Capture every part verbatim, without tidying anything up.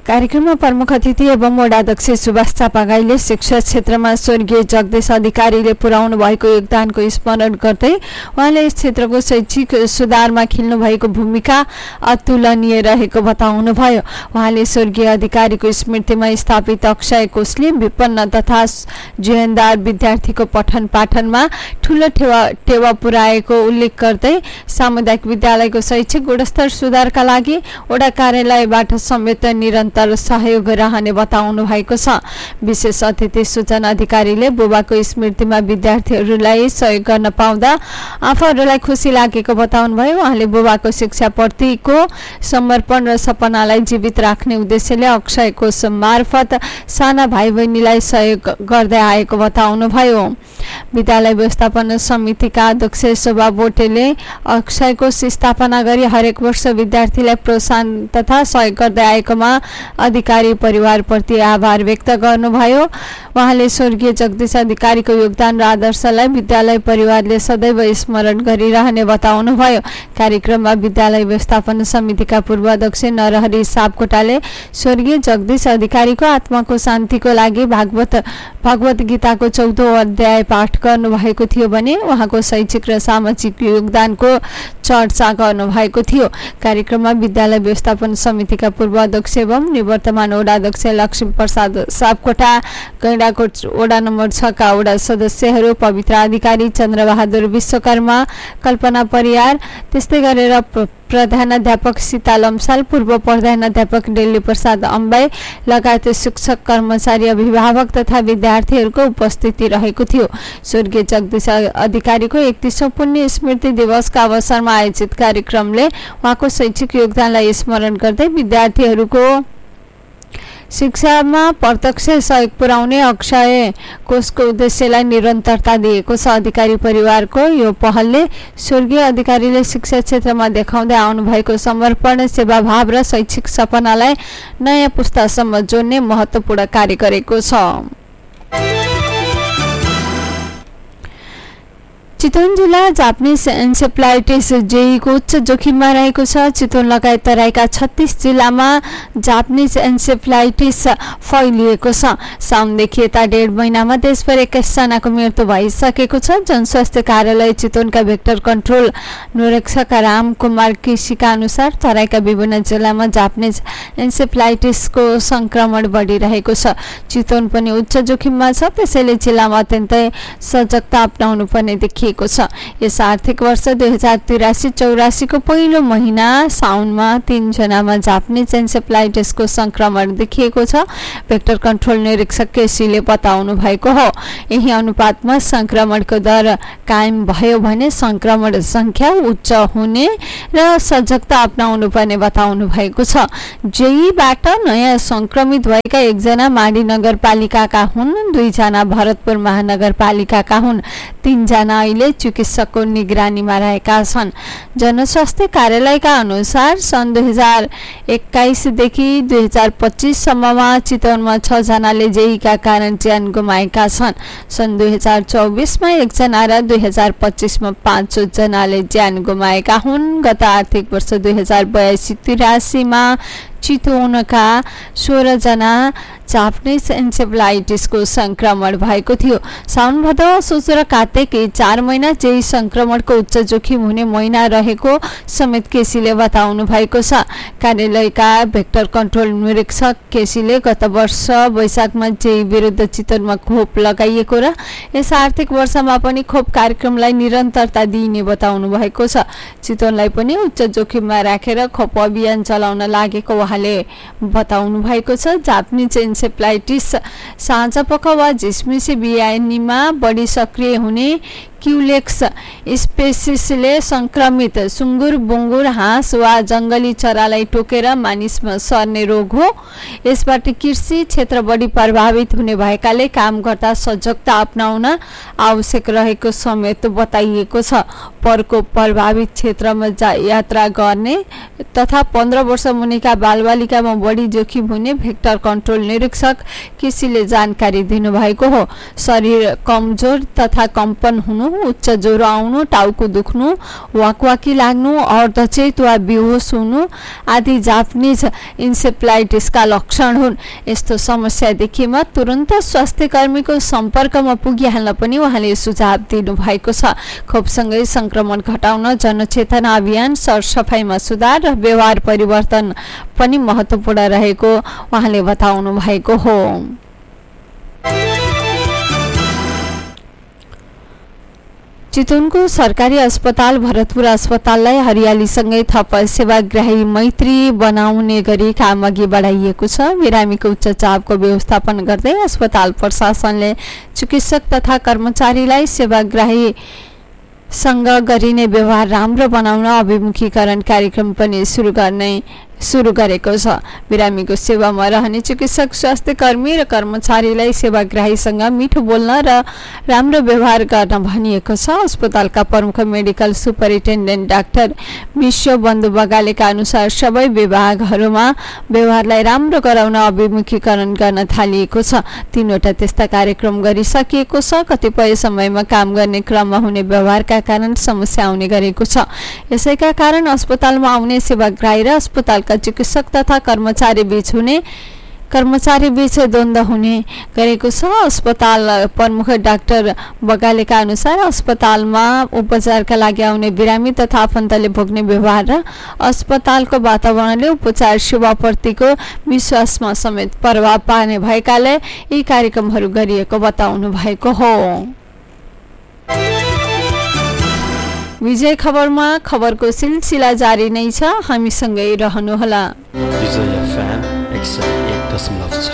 कार्यक्रममा प्रमुख अतिथि एवं वडाध्यक्ष सुभाष चापागाईले शिक्षा क्षेत्रमा स्वर्गीय जगदीश अधिकारीले पुर्याउनु भएको योगदानको स्मरण गर्दै उहाँले यस क्षेत्रको शैक्षिक सुधारमा खेल्नु भएको भूमिका अतुलनीय रहेको बताउनुभयो। उहाँले स्वर्गीय अधिकारीको स्मृतिमा स्थापित अक्षय कोषले विपन्न तथा जीवनदार विद्यार्थीको पठन पाठनमा ठूलो टेवा टेवा पुर्याएको उल्लेख गर्दै सामुदायिक विद्यालयको शैक्षिक गुणस्तर सुधारका लागि वडा कार्यालयबाट समेत निरन्तर सहयोग रहने बताउनु भएको छ। विशेष अतिथि सूचना अधिकारीले बुबाको स्मृतिमा विद्यार्थीहरूलाई सहयोग गर्न पाउँदा आफूहरूलाई खुसी लागेको बताउनुभयो। उहाँले बुबाको शिक्षाप्रतिको समर्पण र सपनालाई जीवित राख्ने उद्देश्यले अक्षय कोष मार्फत साना भाइ बहिनीलाई सहयोग गर्दै आएको बताउनुभयो। विद्यालय व्यवस्थापन समितिका अध्यक्ष शोभा बोटेले अक्षय कोष स्थापना गरी हरेक वर्ष विद्यार्थीलाई प्रोत्साहन तथा सहयोग गर्दै आएकोमा अधिकारी परिवारप्रति आभार व्यक्त गर्नुभयो। उहाँले स्वर्गीय जगदीश अधिकारीको योगदान र आदर्शलाई विद्यालय परिवारले सदैव स्मरण गरिरहने बताउनुभयो। कार्यक्रममा विद्यालय व्यवस्थापन समितिका पूर्व अध्यक्ष नरहरि सापकोटाले स्वर्गीय जगदीश अधिकारीको आत्माको शान्तिको लागि भागवत भगवत गीताको चौधौं अध्याय पाठ गर्नुभएको थियो भने उहाँको शैक्षिक र सामाजिक योगदानको चर्चा गर्नुभएको थियो। कार्यक्रममा विद्यालय व्यवस्थापन समितिका पूर्व अध्यक्ष एवं निवर्तमान वडा अध्यक्ष लक्ष्मी प्रसाद सापकोटा, गैंडाकोट वडा नम्बर छ का वडा सदस्यहरू पवित्र अधिकारी, चन्द्रबहादुर विश्वकर्मा, कल्पना परियार, त्यस्तै गरेर प्रधानाध्यापक सीता लम्साल, पूर्व प्रधानाध्यापक डेली प्रसाद अम्बाई लगायत शिक्षक, कर्मचारी, अभिभावक तथा विद्यार्थीहरूको उपस्थिति रहेको थियो। स्वर्गीय जगदीश अधिकारीको एकतीसौं पुण्य स्मृति दिवसका अवसरमा आयोजित कार्यक्रमले उहाँको शैक्षिक योगदानलाई स्मरण गर्दै विद्यार्थीहरूको शिक्षामा प्रत्यक्ष सहयोग पुर्याउने अक्षय कोषको उद्देश्यलाई निरन्तरता दिएको छ। अधिकारी परिवारको यो पहलले स्वर्गीय अधिकारीले शिक्षा क्षेत्रमा देखाउँदै आउनुभएको समर्पण, सेवाभाव र शैक्षिक सपनालाई नयाँ पुस्तासम्म जोड्ने महत्त्वपूर्ण कार्य गरेको छ। चितवन जिल्ला जापानिज एन्सेफ्लाइटिस जेईको उच्च जोखिममा रहेको छ। चितवन लगायत तराईका छत्तीस जिल्लामा जापानिज एन्सेफ्लाइटिस फैलिएको छ। साउनदेखि यता डेढ महिनामा देशभर एक्काइस जनाको मृत्यु भइसकेको छ। जनस्वास्थ्य कार्यालय चितवनका भेक्टर कन्ट्रोल निरीक्षक राम कुमार केसीका अनुसार तराईका विभिन्न जिल्लामा जापानिज एन्सेफ्लाइटिसको संक्रमण बढिरहेको छ। चितवन पनि उच्च जोखिममा छ, त्यसैले जिल्लामा अत्यन्तै सजगता अपनाउनु पर्ने देखिएको छ। यस आर्थिक वर्ष दुई हजार तिरासी चौरासी को पहिलो महिना साउनमा तीन जनामा जापानिज एन्सेफ्लाइटिसको संक्रमण देखिएको छ। भेक्टर कन्ट्रोल निरीक्षक केसीले बताउनु भएको हो। यही अनुपातमा संक्रमणको दर कायम भयो भने संक्रमण संख्या उच्च हुने र सजगता अपनाउनु पर्ने बताउनु भएको छ। जेईबाट नयाँ संक्रमित भएका एकजना माडी नगरपालिकाका हुन्, दुईजना भरतपुर महानगरपालिकाका हुन्, तीनजना अहिले चिकित्सकको निगरानीमा रहेका छन्। जनस्वास्थ्य कार्यालयका अनुसार सन् दुई हजार एक्काइस देखि दुई हजार पच्चीस सम्ममा चितवनमा छ जनाले जेईका कारण ज्यान गुमाएका छन्। सन् दुई हजार चौबीस मा एकजना र दुई हजार पच्चीस मा पाँच जनाले ज्यान गुमाएका हुन्। गत आर्थिक वर्ष दुई हजार बयासी तिरासी मा चितवनका सोह्र जना जापानिज एन्सेफ्लाइटिसको संक्रमण भएको थियो। साउन भदौ असोज र कार्तिक चार महिना जेई संक्रमणको उच्च जोखिम हुने महिना रहेको समेत केसीले बताउनु भएको छ। कार्यालयका भेक्टर कन्ट्रोल निरीक्षक केसीले गत वर्ष वैशाखमा जेई विरुद्ध चितवनमा खोप लगाइएको र यस आर्थिक वर्षमा पनि खोप कार्यक्रमलाई निरन्तरता दिइने बताउनु भएको छ। चितवनलाई पनि उच्च जोखिममा राखेर खोप अभियान चलाउन लागेको उहाँले बताउनु भएको छ। जापानिज एन्सेफ्लाइटिस साँझपख वा झिसमिसे बिहानीमा बढी सक्रिय हुने क्युलेक्स स्पेसिसले संक्रमित सुँगुर, बुङ्गुर, हाँस वा जंगली चरालाई टोकेर मानिसमा सर्ने रोग हो। यसबाट कृषि क्षेत्र बढी प्रभावित हुने भएकाले काम गर्दा सजगता अपनाउन आवश्यक रहेको समेत बताइएको छ। प्रकोप प्रभावित क्षेत्रमा यात्रा गर्ने तथा पन्ध्र वर्ष मुनिका बालबालिकामा बढी जोखिम हुने भेक्टर कन्ट्रोल निरीक्षक केसीले जानकारी दिनुभएको हो। शरीर कमजोर तथा कम्पन हुनु, उच्च ज्वरो आउनु, टाउको दुख्नु, वाकवाकी लाग्नु, अर्धचेत वा बेहोस हुनु आदि जापानिज इन्सेफ्लाइटिसका लक्षण हुन्। यस्तो समस्या देखिएमा तुरन्त स्वास्थ्य कर्मीको सम्पर्कमा पुगिहाल्न पनि उहाँले सुझाव दिनुभएको छ। खोपसँगै संक्रमण घटाउन जनचेतना अभियान, सरसफाइमा सुधार र व्यवहार परिवर्तन पनि महत्त्वपूर्ण रहेको उहाँले बताउनु भएको हो। चितवनको सरकारी अस्पताल भरतपुर अस्पताललाई हरियालीसँगै थप सेवाग्राही मैत्री बनाउने गरी काम अघि बढाइएको छ। बिरामीको उच्च चापको व्यवस्थापन गर्दै अस्पताल प्रशासनले चिकित्सक तथा कर्मचारीलाई सेवाग्राही सँग गरिने व्यवहार राम्रो बनाउन अभिमुखीकरण कार्यक्रम पनि सुरु गर्ने सुरु गरेको छ। बिरामीको सेवामा रहने चिकित्सक, स्वास्थ्य कर्मी र कर्मचारीलाई सेवाग्राहीसँग मिठो बोल्न र राम्रो व्यवहार गर्न भनिएको छ। अस्पतालका प्रमुख मेडिकल सुपरिन्टेन्डेन्ट डाक्टर विश्व बन्धु बगालेका अनुसार सबै विभागहरूमा व्यवहारलाई राम्रो गराउन अभिमुखीकरण गर्न थालिएको छ। तीनवटा त्यस्ता कार्यक्रम गरिसकिएको छ। कतिपय समयमा काम गर्ने क्रममा हुने व्यवहारका कारण समस्या आउने गरेको छ। यसैका कारण अस्पतालमा आउने सेवाग्राही र अस्पताल चिकित्सक तथा कर्मचारी बीच हुने कर्मचारी बीच द्वन्द्व हुने गरेको छ। अस्पताल प्रमुख डाक्टर बगालेका अनुसार अस्पतालमा उपचारका लागि आउने बिरामी तथा आफन्तले भोग्ने व्यवहार र अस्पतालको वातावरणले उपचार सेवाप्रतिको विश्वासमा समेत प्रभाव पार्ने भएकाले यी कार्यक्रमहरू गरिएको बताउनु भएको हो। विजय खबरमा खबरको सिलसिला जारी नै छ, हामीसँगै रहनुहोला। विजय एफएम एक सय एक दशमलव छ।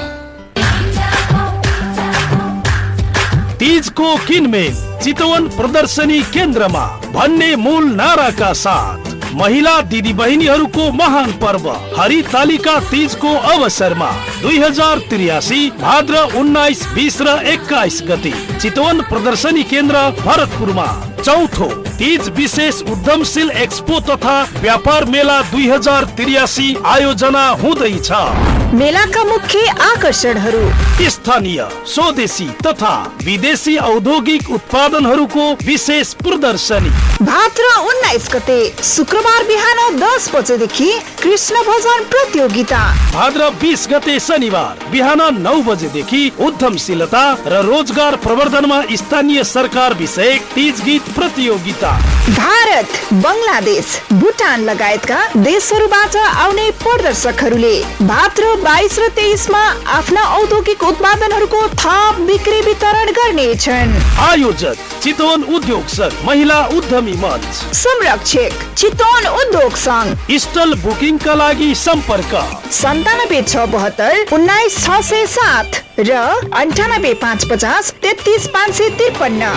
तीजको किनमेल चितवन प्रदर्शनी केन्द्रमा भन्ने मूल नाराका साथ महिला दिदी बहिनीहरूको महान पर्व हरितालिका तीजको अवसरमा दुई हजार त्रियासी भाद्र उन्नाइस बीस र एक्काइस गते चितवन प्रदर्शनी केन्द्र भरतपुरमा चौथो तीज विशेष उद्यमशील एक्सपो तथा व्यापार मेला दुई हजार त्रियासी आयोजना हुँदैछ। मेलाका मुख्य आकर्षणहरू स्थानीय, स्वदेशी तथा विदेशी औद्योगिक उत्पादनहरूको विशेष प्रदर्शनी। भाद्र उन्नाइस गते शुक्रबार बिहान दस बजेदेखि कृष्ण भजन प्रतियोगिता। भाद्र बीस गते शनिबार बिहान नौ बजेदेखि उद्यमशीलता र रोजगार प्रवर्धनमा स्थानीय सरकार विषय तीज गीत प्रतियोगिता। भारत, बङ्गलादेश, भुटान लगायतका देशहरूबाट आउने प्रदर्शकहरूले भाद्र बाइस र तेइसमा आफ्ना औद्योगिक उत्पादनहरूको थप बिक्री वितरण गर्नेछन्। आयोजक चितवन उद्योग संघ, महिला उद्यमी मंच। संरक्षक चितवन उद्योग संघ। स्टल बुकिङ का लागि सम्पर्क सन्तानब्बे छ बहत्तर उन्नाइस छ सय सात र अन्ठानब्बे पाँच पचास तेत्तिस पाँच सय त्रिपन्न।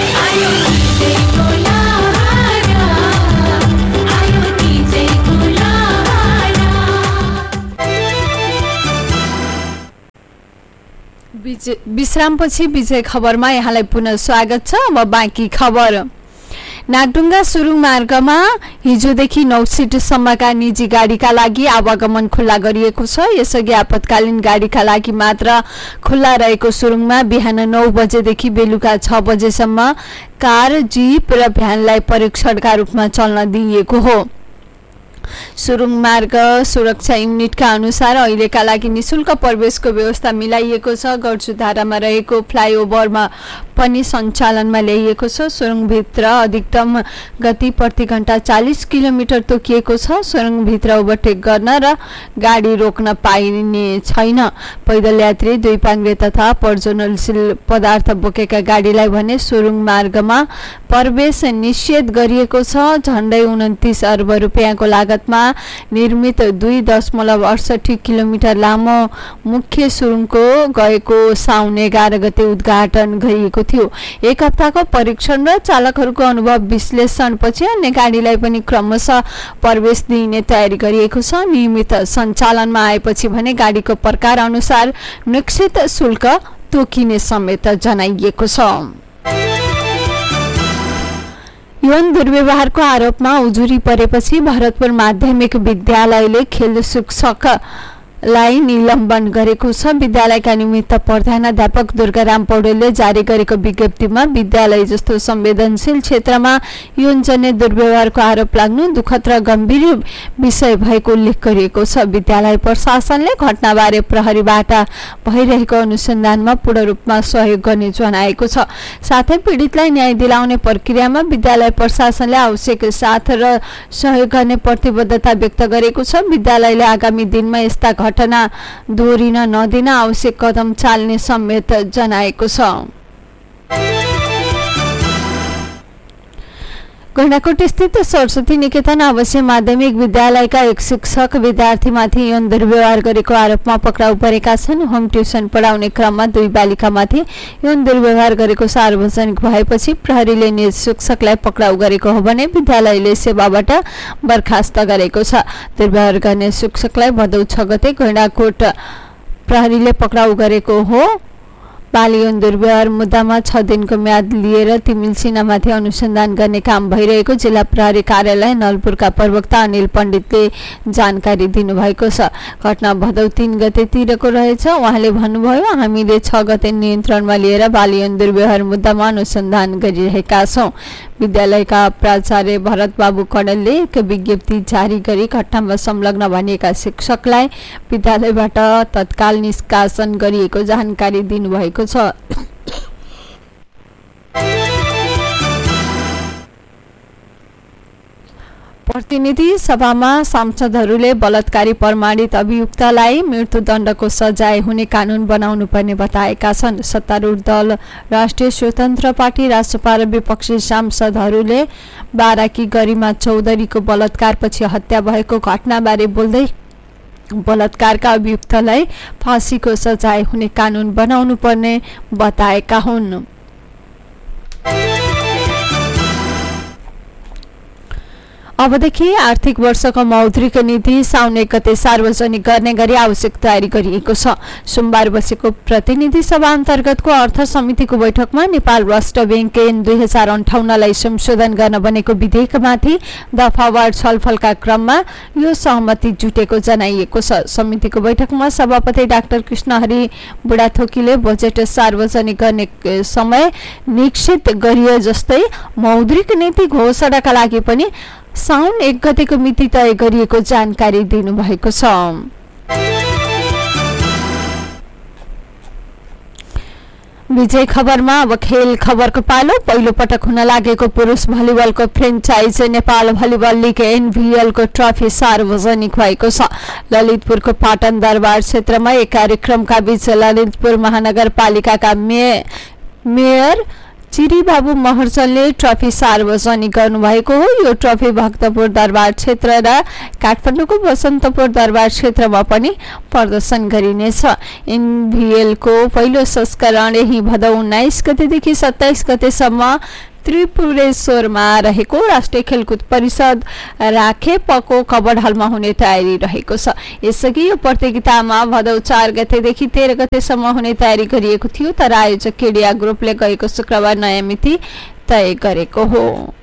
विश्रामपछि विजय खबरमा यहाँलाई पुनः स्वागत छ। अब बाँकी खबर। नागढुङ्गा सुरुङ मार्गमा हिजोदेखि नौ सिटसम्मका निजी गाडीका लागि आवागमन खुल्ला गरिएको छ। यसअघि आपतकालीन गाडीका लागि मात्र खुल्ला रहेको सुरुङमा बिहान नौ बजेदेखि बेलुका छ बजेसम्म कार, जीप र भ्यानलाई परीक्षणका रूपमा चल्न दिइएको हो। सुरुङ मार्ग सुरक्षा युनिटका अनुसार अहिलेका लागि निशुल्क प्रवेशको व्यवस्था मिलाइएको छ। गढसुधारामा रहेको फ्लाइओभरमा पनि सञ्चालनमा ल्याइएको छ। सुरुङभित्र अधिकतम गति प्रति घण्टा चालीस किलोमिटर तोकिएको छ। सुरुङभित्र ओभरटेक गर्न र गाडी रोक्न पाइने छैन। पैदल यात्री, दुई पाङ्ग्रे तथा प्रज्वलनशील पदार्थ बोकेका गाडीलाई भने सुरुङ मार्गमा प्रवेश निषेध गरिएको छ। झण्डै उन्तिस अर्ब रुपियाँको लागतमा निर्मित दुई दशमलव अडसठी किलोमिटर लामो मुख्य सुरुङको गएको साउन एघार गते उद्घाटन गरिएको थियो। एक हप्ताको परीक्षण र चालकहरूको अनुभव विश्लेषणपछि अन्य गाडीलाई पनि क्रमशः प्रवेश दिइने तयारी गरिएको छ। नियमित सञ्चालनमा आएपछि भने गाडीको प्रकार अनुसार निश्चित शुल्क तोकिने समेत जनाइएको छ। यौन दुर्व्यवहारको आरोपमा उजुरी परेपछि भरतपुर माध्यमिक विद्यालयले खेल शिक्षक लाई निलम्बन गरेको छ। विद्यालयका निमित्त प्रधानाध्यापक दुर्गाराम पौडेलले जारी गरेको विज्ञप्तिमा विद्यालय जस्तो संवेदनशील क्षेत्रमा यौनजन्य दुर्व्यवहारको आरोप लाग्नु दुःखद र गम्भीर विषय भएको उल्लेख गरिएको छ। विद्यालय प्रशासनले घटनाबारे प्रहरीबाट भइरहेको अनुसन्धानमा पूर्ण रूपमा सहयोग गर्ने जनाएको छ। साथै पीडितलाई न्याय दिलाउने प्रक्रियामा विद्यालय प्रशासनले आवश्यक साथ र सहयोग गर्ने प्रतिबद्धता व्यक्त गरेको छ। विद्यालयले आगामी दिनमा यस्ता घटना दोहोरिन नदिन आवश्यक कदम चाल्ने समेत जनाएको छ। गैंडाकोट स्थित सरस्वती निकेतन आवासीय माध्यमिक विद्यालयका एक शिक्षक विद्यार्थीमाथि यौन दुर्व्यवहार गरेको आरोपमा पक्राउ परेका छन्। होम ट्युसन पढाउने क्रममा दुई बालिकामाथि यौन दुर्व्यवहार गरेको सार्वजनिक भएपछि प्रहरीले निज शिक्षकलाई पक्राउ गरेको हो भने विद्यालयले सेवाबाट बर्खास्त गरेको छ। दुर्व्यवहार गर्ने शिक्षकलाई भदौ छ गते गैंडाकोट प्रहरीले पक्राउ गरेको हो। बाल यौन दुर्व्यवहार मुद्दामा छ दिनको म्याद लिएर तिमिल सिन्हामाथि अनुसन्धान गर्ने काम भइरहेको जिल्ला प्रहरी कार्यालय नलपुरका प्रवक्ता अनिल पण्डितले जानकारी दिनुभएको छ। घटना भदौ तीन गतेतिरको रहेछ। उहाँले भन्नुभयो, हामीले छ गते नियन्त्रणमा लिएर बाल यौन दुर्व्यवहार मुद्दामा अनुसन्धान गरिरहेका छौं। विद्यालयका प्राचार्य भरत बाबु कणेलले एक विज्ञप्ति जारी गरी घटनामा संलग्न भनिएका शिक्षकलाई विद्यालयबाट तत्काल निष्कासन गरिएको जानकारी दिनुभएको छ। प्रतिनिधि सभामा सांसदहरूले बलात्कारी प्रमाणित अभियुक्तलाई मृत्युदण्डको सजाय हुने कानून बनाउनु पर्ने बताएका छन्। सत्तारूढ दल राष्ट्रिय स्वतन्त्र पार्टी रासपा र विपक्षी सांसदहरूले बाराकी गरिमा चौधरीको बलात्कारपछि हत्या भएको घटनाबारे बोल्दै बलात्कारका अभियुक्तलाई फाँसीको सजाय हुने कानून बनाउनु पर्ने बताएका हुन्। अबदेखि आर्थिक वर्षको मौद्रिक नीति साउन एक गते सार्वजनिक गर्ने गरी आवश्यक तयारी गरिएको छ। सोमबार बसेको प्रतिनिधि सभा अन्तर्गतको अर्थ समितिको बैठकमा नेपाल राष्ट्र बैंक ऐन दुई हजार अन्ठाउन्नलाई संशोधन गर्न बनेको विधेयकमाथि दफावार छलफलका क्रममा यो सहमति जुटेको जनाइएको छ। समितिको बैठकमा सभापति डाक्टर कृष्णहरि बुढाथोकीले बजेट सार्वजनिक गर्ने समय निश्चित गरिए जस्तै मौद्रिक नीति घोषणाका लागि पनि साउन एक गतेको मिति तय गरिएको जानकारी दिनुभएको छ। विजय खबरमा अब खेल खबरको पालो। पहिलो पटक हुन लागेको पुरुष भलिबलको franchise Nepal volleyball league NVL को ट्रफी सार्वजनिक भएको छ। ललितपुरको पाटन दरबार क्षेत्रमा एक कार्यक्रमका बीच ललितपुर महानगरपालिकाका मे मेयर चिरी बाबु महर्जनले ट्रफी सार्वजनिक गर्नुभएको हो। यो ट्रफी भक्तपुर दरबार क्षेत्र र काठमाडौँको बसन्तपुर दरबार क्षेत्रमा पनि प्रदर्शन गरिनेछ। एनभीएल को पहिलो संस्करण यही भदौ उन्नाइस गतेदेखि सत्ताइस गतेसम्म त्रिपुरेश्वरमा रहेको राष्ट्रिय खेलकुद परिषद राखेपको कबड हलमा हुने तयारी रहेको छ। यसअघि यो प्रतियोगितामा भदौ चार गतेदेखि तेह्र गतेसम्म हुने तयारी गरिएको थियो, तर आयोजक केडिया ग्रुपले गएको शुक्रबार नयाँ मिति तय गरेको हो।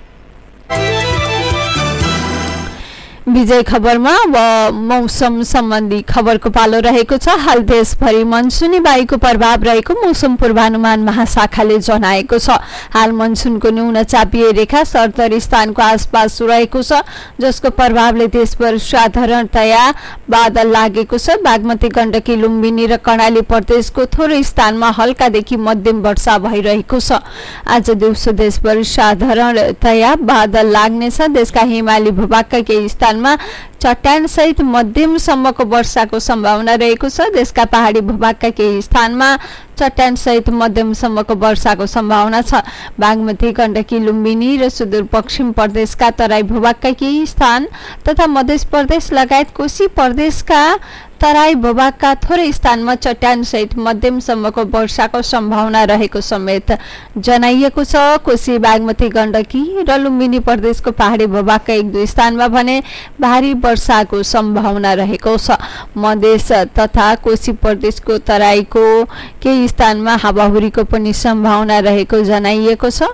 विजय खबरमा अब मौसम सम्बन्धी खबरको पालो रहेको छ। हाल देशभरि मनसुनी वायुको प्रभाव रहेको मौसम पूर्वानुमान महाशाखाले जनाएको छ। हाल मनसुनको न्यून चापिए रेखा सरदरी स्थानको आसपास रहेको छ, जसको प्रभावले देशभर साधारणतया बादल लागेको छ। बागमती, गण्डकी, लुम्बिनी र कर्णाली प्रदेशको थोरै स्थानमा हल्कादेखि मध्यम वर्षा भइरहेको छ। आज दिउँसो देशभर साधारणतया बादल लाग्नेछ। देशका हिमाली भूभागका केही स्थानमा चट्टान सहित मध्यम सम्मको वर्षाको सम्भावना रहेको छ। देशका पहाडी भूभागका केही स्थानमा चट्टान सहित मध्यम सम्मको वर्षाको सम्भावना छ। बागमती, गण्डकी, लुम्बिनी र सुदूरपश्चिम प्रदेशका तराई भूभागका केही स्थान तथा मध्य प्रदेश लगायत कोशी प्रदेशका तराई भूभागका थोरै स्थानमा चट्टान सहित मध्यम सम्मको वर्षाको सम्भावना रहेको समेत जनाइएको छ। कोशी, बागमती, गण्डकी र लुम्बिनी प्रदेशको पहाडी भूभागका एक दुई स्थानमा भने भारी वर्षाको सम्भावना रहेको छ। मधेस तथा कोशी प्रदेशको तराईको केही स्थानमा हावाहुरीको पनि सम्भावना रहेको जनाइएको छ।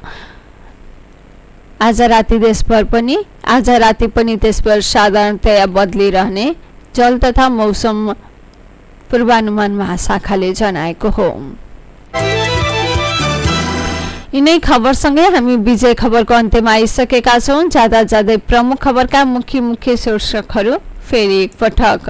आज राति देशभर पनि आज राति पनि देशभर साधारणतया बदलिरहने जल तथा मौसम पूर्वानुमान महाशाखाले जनाएको हो। यिनै खबरसँगै हामी विजय खबरको अन्त्यमा आइसकेका छौं। जाँदा जाँदै प्रमुख खबरका मुख्य मुख्य शीर्षकहरू फेरि एकपटक।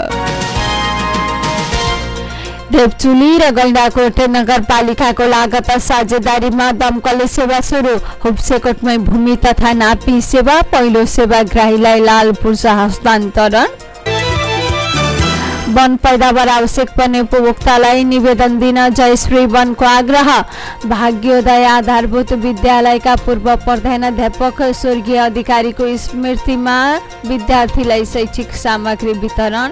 देवचुली र गैंडाकोट नगरपालिकाको लागत साझेदारीमा दमकल सेवा सुरु। हुब्सेकोटमै भूमि तथा नापी सेवा, पहिलो सेवाग्राहीलाई लाल पूर्जा हस्तान्तरण। वन पैदावार आवश्यक पर्ने उपभोक्तालाई निवेदन दिन जयश्री वनको आग्रह। भाग्योदय आधारभूत विद्यालयका पूर्व प्रधानाध्यापक स्वर्गीय अधिकारीको स्मृतिमा विद्यार्थीलाई शैक्षिक सामग्री वितरण।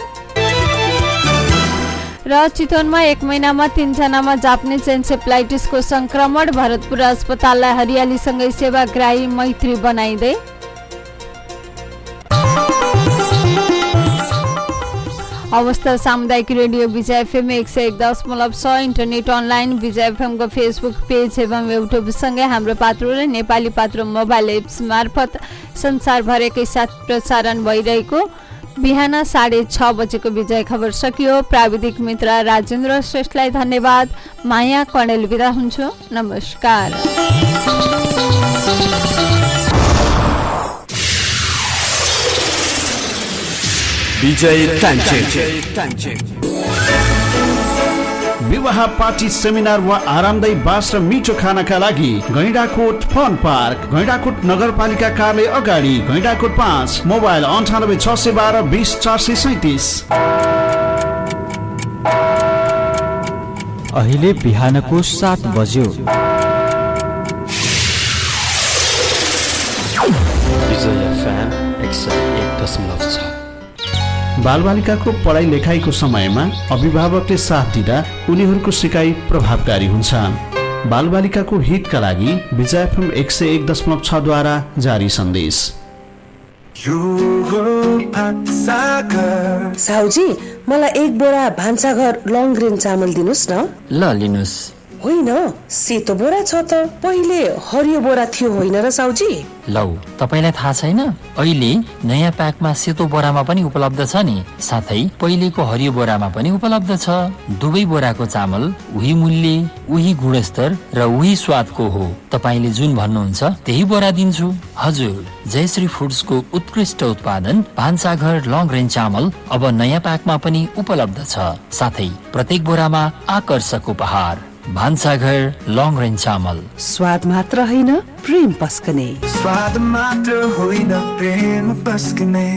र चितवनमा एक महिनामा तीनजनामा जापानिज एन्सेफ्लाइटिसको संक्रमण। भरतपुर अस्पताललाई हरियालीसँगै सेवाग्राही मैत्री बनाइँदै। अवस्था सामुदायिक रेडियो विजय एफएम एक सय एक दशमलव छ, इन्टरनेट अनलाइन विजय एफएमको फेसबुक पेज एवं युट्युबसँगै हाम्रो पात्रो र नेपाली पात्रो मोबाइल एप्स मार्फत संसारभरकै साथ प्रसारण भइरहेको बिहान साढे छ बजेको विजय खबर सकियो। प्राविधिक मित्र राजेन्द्र श्रेष्ठलाई धन्यवाद। माया कणेल बिदा हुन्छु। नमस्कार। विजय टाइम विवाह पार्टी सेमिनार वा आरामदायी बास र मिठो खानाका लागि गैंडाकोट फन पार्क, गैंडाकोट नगरपालिका कार्यालय अगाडि, गैंडाकोट पाँच, मोबाइल अन्ठानब्बे छ सय बाह्र बिस चार सय सैतिस। अहिले बिहानको सात बज्यो। विजय एफएम एक सय एक दशमलव छ। बालबालिकाको पढाइ लेखाइको समयमा अभिभावकले साथ दिँदा उनीहरूको सिकाइ प्रभावकारी हुन्छ। बालबालिकाको हितका लागि विजय एफएम एक सय एक दशमलव छ द्वारा जारी सन्देश। साहुजी, मलाई एक बोरा भान्साघर लङ ग्रेन चामल दिनुस् न। ल लिनुस्। होइन, सेतो बोरा छ त, पहिले हरियो बोरा थियो होइन र साहुजी? लौ, तपाईलाई थाहा छैन? अहिले नयाँ प्याकमा सेतो बोरामा पनि उपलब्ध छ नि, साथै पहिलेको हरियो बोरामा पनि उपलब्ध छ। दुवै बोराको चामल उही मूल्य, उही गुणस्तर र उही स्वादको हो। तपाईले जुन भन्नुहुन्छ त्यही बोरा दिन्छु। हजुर, जयश्री फुड्सको उत्कृष्ट उत्पादन भान्साघर लङ रेन्ज चामल अब नयाँ प्याकमा पनि उपलब्ध छ, साथै प्रत्येक बोरामा आकर्षक उपहार। भान्साघर लङ रेन्ज चामल, स्वाद मात्र होइन प्रेम पस्कने। स्वाद मात्र होइन प्रेम पस्कने।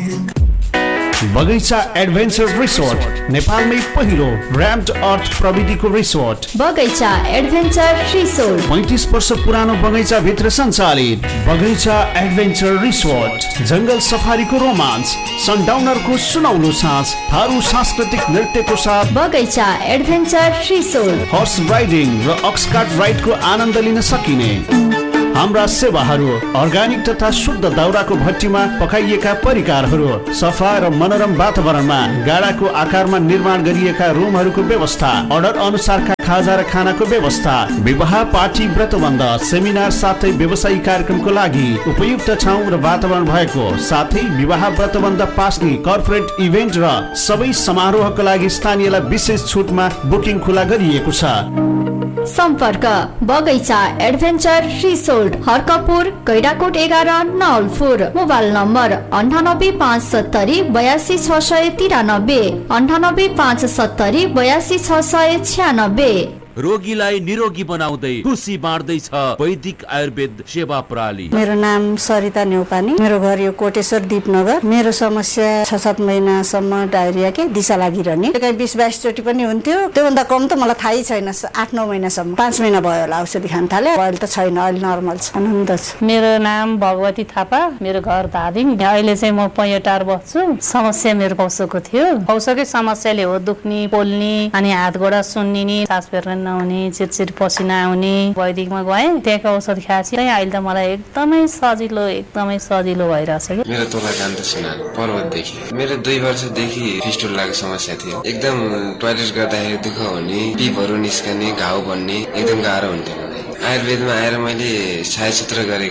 बगैंचा एडभेन्चर रिसोर्ट नेपालमै पहिलो र्याम्ड अर्थ प्रविधिको रिसोर्ट बगैंचा एडभेन्चर रिसोर्ट। पैंतीस वर्ष पुरानो बगैंचा भित्र सञ्चालित बगैंचा एडभेन्चर रिसोर्ट। जंगल सफारीको रोमाञ्च, सनडाउनरको सुनौलो साँझ, थारू सांस्कृतिक नृत्यको साथ बगैंचा एडभेन्चर रिसोर्ट। हर्स राइडिङ र अक्सकार्ट राइडको आनन्द लिन सकिने हाम्रा सेवाहरू अर्ग्यानिक तथा शुद्ध दाउराको भट्टीमा पकाइएका परिकारहरू, सफा र मनोरम वातावरणमा गाडाको आकारमा निर्माण गरिएका रुमहरूको व्यवस्था, अर्डर अनुसारका खाजा र खानाको व्यवस्था, विवाह पार्टी व्रतबन्ध सेमिनार साथै व्यवसायिक कार्यक्रमको लागि उपयुक्त ठाउँ र वातावरण भएको, साथै विवाह व्रतबन्ध पास्ने कर्पोरेट इभेन्ट र सबै समारोहका लागि स्थानीयलाई विशेष छुटमा बुकिङ खुला गरिएको छ। सम्पर्क बगैंचा एडभेन्चर रिसोर्ट, हर्कपुर, गैंडाकोट एघार, नवलपुर। मोबाइल नम्बर अन्ठानब्बे पाँच सत्तरी बयासी छ सय तिरानब्बे, अन्ठानब्बे पाँच सत्तरी बयासी छ सय छ्यानब्बे। रोगीलाई निरोगी बनाउँदै खुसी बाँड्दैछ वैदिक आयुर्वेद सेवा प्रणाली। मेरो नाम सरिता नेउपानी, मेरो घर यो कोटेश्वर दीपनगर। मेरो समस्या छ सात महिनासम्म डायरिया के दिशा लागिरहने, कहीँ बिस बाइस चोटि पनि हुन्थ्यो। त्योभन्दा कम त मलाई थाहै छैन। आठ नौ महिनासम्म, पाँच महिना भयो होला औषधि खान थाले। अहिले त छैन, अहिले नर्मल छ, आनन्द छ। मेरो नाम भगवती थापा, मेरो घर धादिङ। अहिले चाहिँ म पैँटार बस्छु। समस्या मेरो पौसोको थियो। पौसोकै समस्याले हो दुख्ने, पोल्ने, अनि हात गोडा सुन्निने, सास फेर्न नहुने, चिरचिर पसिना आउने। वैदिकमा गएँ, त्यहाँको औषध खाएपछि अहिले त मलाई एकदमै सजिलो एकदमै सजिलो भइरहेछ। मेरो तोला जान्द सिना पर्वतदेखि मेरो दुई वर्षदेखि फिस्टुलाको समस्या थियो। एकदम टोयलेट गर्दाखेरि दुःख हुने, पिपहरू निस्कने, घाउ बन्ने, एकदम गाह्रो हुन्थ्यो मलाई। आयुर्वेदमा आएर मैले छायासूत्र गरेको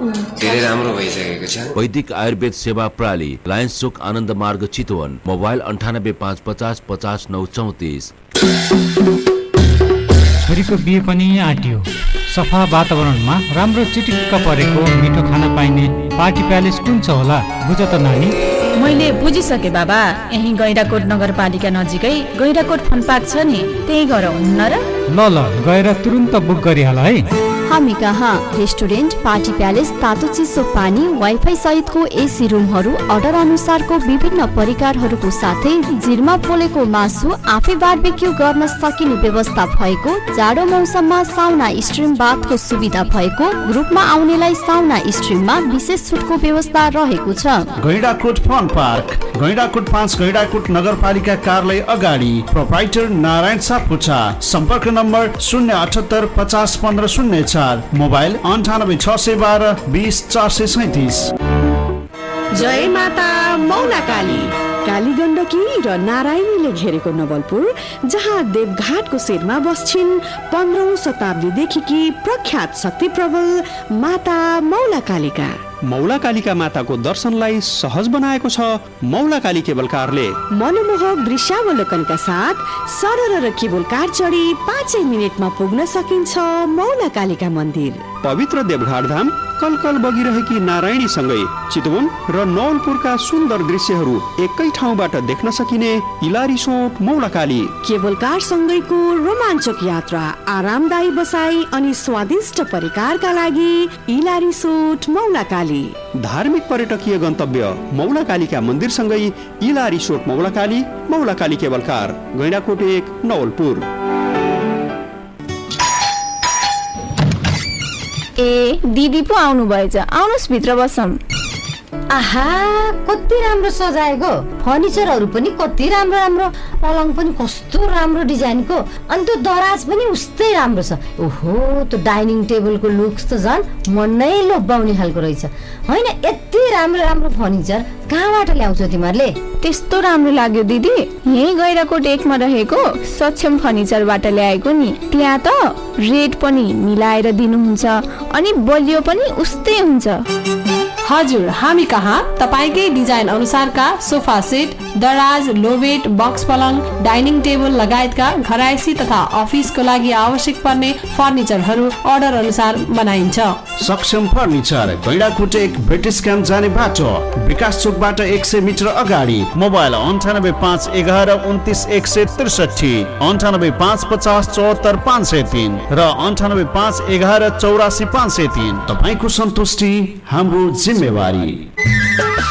धेरै राम्रो भइसकेको छ। वैदिक आयुर्वेद सेवा प्रणाली, लायन्स चोक आनन्द मार्ग चितवन, मोबाइल अन्ठानब्बे पाँच पचास पचास नौ चौतिस। छोरीको बिहे पनि आँट्यो। सफा वातावरणमा राम्रो चिटिक्क परेको मिठो खाना पाइने पार्टी प्यालेस कुन छ होला बुझ त नानी। मैले बुझिसके बाबा, यही गैंडाकोट नगरपालिका नजिकै गैंडाकोट फन पार्क छ नि, त्यही गएर हुन्न र? ल ल गएर तुरुन्त बुक गरिहाल है। हामी कहाँ रेस्टुरेन्ट, पार्टी प्यालेस, तातो चिसो पानी, वाइफाई सहितको एसी रुमहरू, अर्डर अनुसारको विभिन्न परिकारहरूको साथै जिरमा पोलेको मासु आफै बारबेक्यू गर्न सकिने व्यवस्था भएको, जाडो मौसममा साउना स्ट्रिम बाथको सुविधा भएको, ग्रुपमा आउनेलाई साउना स्ट्रिममा विशेष छुटको व्यवस्था रहेको छ। गैंडाकोट फन पार्क, गैंडाकोट पाँच, गैंडाकोट नगरपालिका कार्यालय अगाडि, प्रोप्राइटर नारायण सापकोटा। सम्पर्क नम्बर शून्य अठहत्तर पचास पन्ध्र शून्य चार, मोबाइल अन्ठानब्बे छ सय बाह्र बिस चार सय सैतिस। जय माता मौला काली। काली गण्डकी र नारायणीले घेरेको नवलपुर, जहाँ देवघाटको शिरमा बस्छिन् पन्ध्रौं शताब्दीदेखि प्रख्यात शक्ति प्रबल माता मौला कालिका। मौला कालिका माताको दर्शनलाई सहज बनाएको छ मौला काली केबल कारले। मनमोहक दृश्यावलोकनका साथ सरर र केबल कार चढी पाँचै मिनटमा पुग्न सकिन्छ मौला कालिका मन्दिर। पवित्र देवघाट धाम कलकल बगिरहेकी नारायणी सँगै चितवन र नवलपुरका सुन्दर दृश्यहरू एकै ठाउँबाट देख्न सकिने इलारिसोट मौला काली। केबल कार सँगैको रोमाञ्चक यात्रा, आरामदायी बसाई अनि स्वादिष्ट परिकारका लागि इलारिसोट मौला काली। धार्मिक पर्यटकीय गन्तव्य मौला कालिका मन्दिर सँगै इलारिसोट मौला काली, मौला काली केबल कार, गैंडाकोट एक, नवलपुर। ए दिदी पो आउनु भएछ, आउनुस् भित्र बसौँ। आहा कति राम्रो सजाएको, फर्निचरहरू पनि कति राम्रो राम्रो, पलङ पनि कस्तो राम्रो डिजाइनको, अनि त्यो दराज पनि उस्तै राम्रो छ। ओहो त्यो डाइनिङ टेबलको लुक्स त झन् मन नै लोभ्याउने खालको रहेछ। होइन यति राम्रो राम्रो फर्निचर कहाँबाट ल्याउँछौ तिमीहरूले? त्यस्तो राम्रो लाग्यो दिदी, यही गैंडाकोट एकमा रहेको सक्षम फर्निचरबाट ल्याएको नि। त्यहाँ त रेट पनि मिलाएर दिनुहुन्छ अनि बलियो पनि उस्तै हुन्छ। हजुर, हामी कहाँ तपाईकै डिजाइन अनुसारका सोफा सेट, दराज, लोबेट, बक्स पलङ, डाइनिङ टेबल लगायतका घरायसी तथा अफिसको लागि आवश्यक पर्ने फर्निचरहरू अर्डर अनुसार बनाइन्छ। सक्षम फर्निचर, गैंडाकोट एक, ब्रिटिश क्याम्प जाने बाटो, विकास चोकबाट एक सय मिटर अगाडि। मोबाइल अन्ठानब्बे पाँच एघार उन्तिस एक सय त्रिसठी, अन्ठानब्बे पाँच पचास चौहत्तर पाँच सय तीन र अन्ठानब्बे पाँच एघार चौरासी पाँच सय तीन। तपाईँको सन्तुष्टि हाम्रो जिम्मेवारी।